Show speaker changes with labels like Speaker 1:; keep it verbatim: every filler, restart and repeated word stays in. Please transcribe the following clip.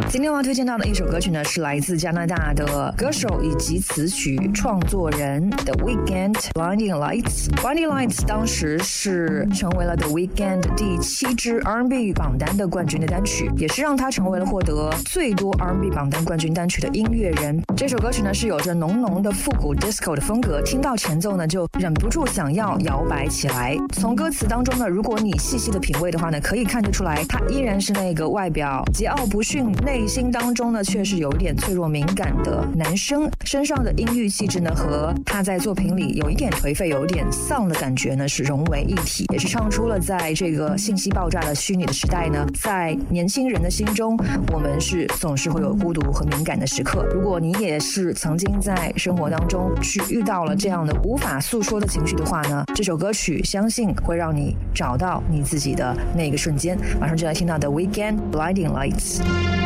Speaker 1: 今天我要推荐到的一首歌曲呢，是来自加拿大的歌手以及词曲创作人 The Weeknd Blinding Lights。Blinding Lights 当时是成为了 The Weeknd 第七支 R and B 榜单的冠军的单曲，也是让他成为了获得最多 R and B 榜单冠军单曲的音乐人。这首歌曲呢是有着浓浓的复古 disco 的风格，听到前奏呢就忍不住想要摇摆起来。从歌词当中呢，如果你细细的品味的话呢，可以看得出来，他依然是那个外表桀骜不驯，内心当中呢却是有一点脆弱敏感的男生，身上的音域气质呢和他在作品里有一点颓废有一点丧的感觉呢是融为一体，也是唱出了在这个信息爆炸的虚拟的时代呢，在年轻人的心中，我们是总是会有孤独和敏感的时刻。如果你也是曾经在生活当中去遇到了这样的无法诉说的情绪的话呢，这首歌曲相信会让你找到你自己的那个瞬间。马上就来听到的 Weeknd Blinding Lights。